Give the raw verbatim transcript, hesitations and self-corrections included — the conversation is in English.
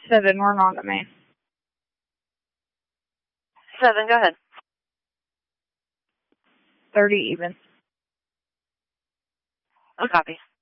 Seven, we're on to me. Seven, go ahead. Thirty even. I'll copy.